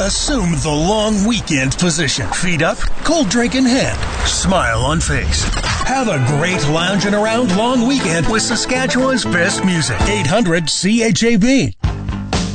Assume the long weekend position. Feet up, cold drink in hand, smile on face. Have a great lounging around long weekend with Saskatchewan's best music. 800 CHAB.